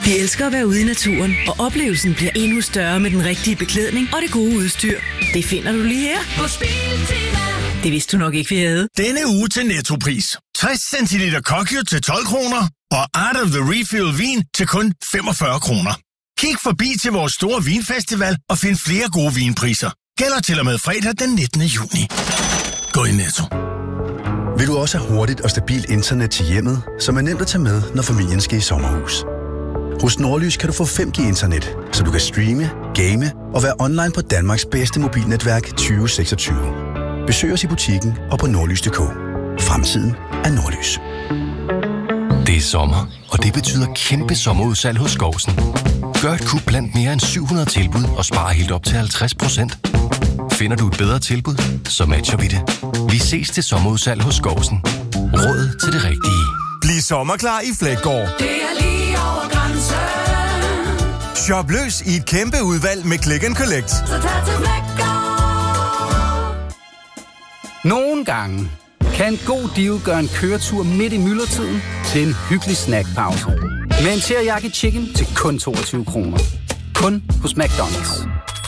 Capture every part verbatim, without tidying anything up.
Vi elsker at være ude i naturen, og oplevelsen bliver endnu større med den rigtige beklædning og det gode udstyr. Det finder du lige her hos Biltema. Det vidste du nok ikke, vi havde. Denne uge til Nettopris. tres centiliter Kokyo til tolv kroner, og Art of the Refill vin til kun femogfyrre kroner. Kig forbi til vores store vinfestival og find flere gode vinpriser. Gælder til og med fredag den nittende juni. Gå i Netto. Vil du også have hurtigt og stabilt internet til hjemmet, som er nemt at tage med, når familien skal i sommerhus? Hos Nordlys kan du få fem G internet, så du kan streame, game og være online på Danmarks bedste mobilnetværk tyve seksogtyve. Besøg os i butikken og på nordlys punktum d k. Fremtiden er Nordlys. Det er sommer, og det betyder kæmpe sommerudsalg hos Skovsen. Gør et kub blandt mere end syv hundrede tilbud og spar helt op til halvtreds procent. Finder du et bedre tilbud, så matcher vi det. Vi ses til sommerudsalg hos Skovsen. Råd til det rigtige. Bliv sommerklar i Fleggaard. Det er lige over grænsen. Shop løs i et kæmpe udvalg med Click and Collect. Så tag til Fleggaard. Nogle gange kan en god deal gøre en køretur midt i myldretiden til en hyggelig snackpause. Med en teriyaki chicken til kun toogtyve kroner. Kun hos McDonald's.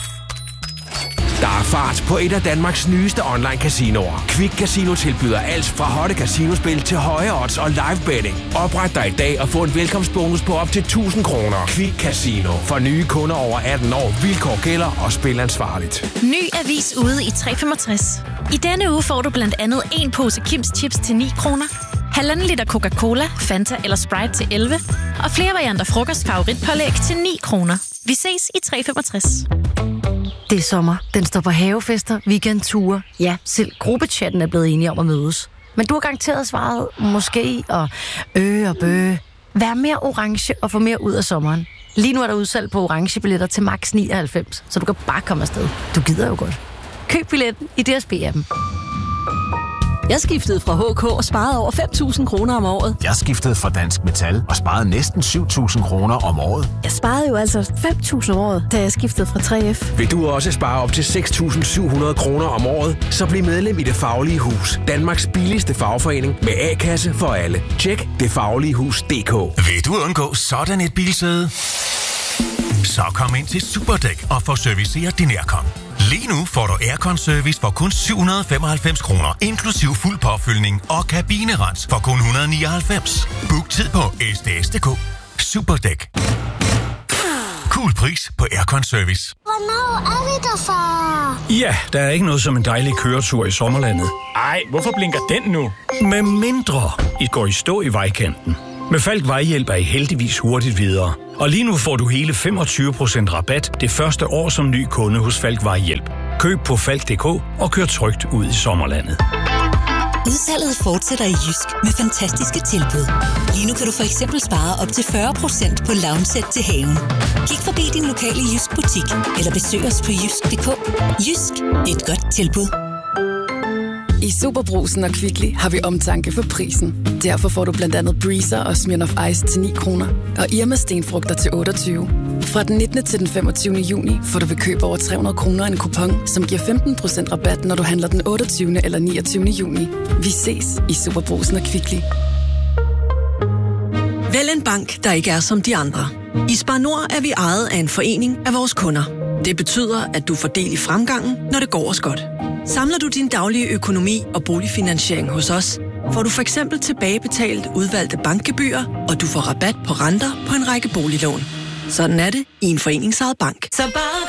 Der er fart på et af Danmarks nyeste online-casinoer. Quick Casino tilbyder alt fra hotte casinospil til høje odds og live betting. Opret dig i dag og få en velkomstbonus på op til tusind kroner. Quick Casino. For nye kunder over atten år. Vilkår gælder og spil ansvarligt. Ny avis ude i tre femogtres. I denne uge får du blandt andet en pose Kims Chips til ni kroner, halvanden liter Coca-Cola, Fanta eller Sprite til elleve, og flere varianter frokost favoritpålæg til ni kroner. Vi ses i tre femogtres. Det er sommer. Den står på havefester, weekendture. Ja, selv gruppechatten er blevet enige om at mødes. Men du har garanteret svaret måske og øh og bøh. Vær mere orange og få mere ud af sommeren. Lige nu er der udsalg på orange billetter til max nioghalvfems, så du kan bare komme afsted. Du gider jo godt. Køb billetten i D S B-appen. Jeg skiftede fra H K og sparede over fem tusind kroner om året. Jeg skiftede fra Dansk Metal og sparede næsten syv tusind kroner om året. Jeg sparede jo altså fem tusind om året, da jeg skiftede fra tre F. Vil du også spare op til seks tusind syv hundrede kroner om året, så bliv medlem i Det Faglige Hus. Danmarks billigste fagforening med A-kasse for alle. Tjek det faglige hus punktum d k. Vil du undgå sådan et bilsæde? Så kom ind til Superdæk og få serviceret din aircon. Lige nu får du aircon-service for kun syv hundrede femoghalvfems kroner, inklusiv fuld påfyldning og kabinerens for kun et hundrede nioghalvfems. Book tid på s d s punktum d k. Superdæk. Cool pris på aircon-service. Hvornår er vi der, far? Ja, der er ikke noget som en dejlig køretur i sommerlandet. Ej, hvorfor blinker den nu? Med mindre I går i stå i vejkanten. Med Falk Vejhjælp er I heldigvis hurtigt videre. Og lige nu får du hele femogtyve procent rabat det første år som ny kunde hos Falk Vejhjælp. Køb på falk punktum d k og kør trygt ud i sommerlandet. Udsalget fortsætter i Jysk med fantastiske tilbud. Lige nu kan du for eksempel spare op til fyrre procent på lounge-sæt til haven. Kig forbi din lokale Jysk butik eller besøg os på jysk punktum d k. Jysk, et godt tilbud. I Superbrugsen og Kvickly har vi omtanke for prisen. Derfor får du blandt andet Breezer og Smirnoff Ice til ni kroner og Irma stenfrugter til otteogtyve. Fra den nittende til den femogtyvende juni får du ved køb over tre hundrede kroner en kupon, som giver femten procent rabat, når du handler den otteogtyvende eller niogtyvende juni. Vi ses i Superbrugsen og Kvickly. Vælg en bank, der ikke er som de andre. I Spar Nord er vi ejet af en forening af vores kunder. Det betyder, at du får del i fremgangen, når det går os godt. Samler du din daglige økonomi og boligfinansiering hos os, får du for eksempel tilbagebetalt udvalgte bankgebyrer, og du får rabat på renter på en række boliglån. Sådan er det i en foreningsejet bank. Så bare